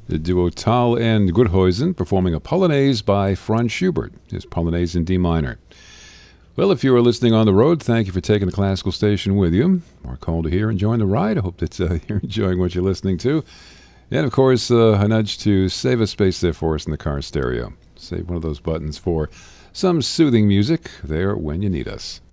The duo Tal and Guthuisen performing a Polonaise by Franz Schubert, his Polonaise in D minor. Well, if you are listening on the road, thank you for taking the classical station with you. More call to hear and join the ride. I hope that you're enjoying what you're listening to. And, of course, a nudge to save a space there for us in the car stereo. Save one of those buttons for some soothing music there when you need us.